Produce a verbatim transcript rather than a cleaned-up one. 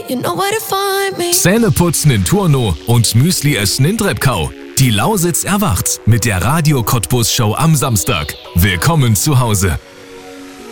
you know where to find me. Zähneputzen in Turno und Müsli essen in Treppkau. Die Lausitz erwacht mit der Radio Cottbus Show am Samstag. Willkommen zu Hause.